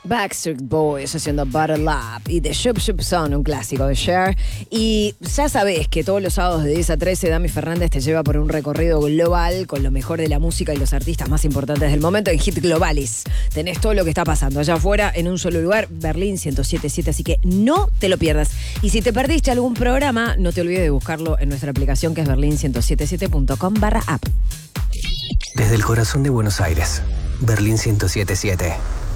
Backstreet Boys haciendo Bottle Up y The Shoop Shoop Son, un clásico de Cher. Y ya sabés que todos los sábados de 10 a 13 Dami Fernández te lleva por un recorrido global con lo mejor de la música y los artistas más importantes del momento en Hit Globalis. Tenés todo lo que está pasando allá afuera en un solo lugar, Berlín 107.7, así que no te lo pierdas. Y si te perdiste algún programa, no te olvides de buscarlo en nuestra aplicación que es berlin1077.com/app. Desde el corazón de Buenos Aires, Berlín 107.7.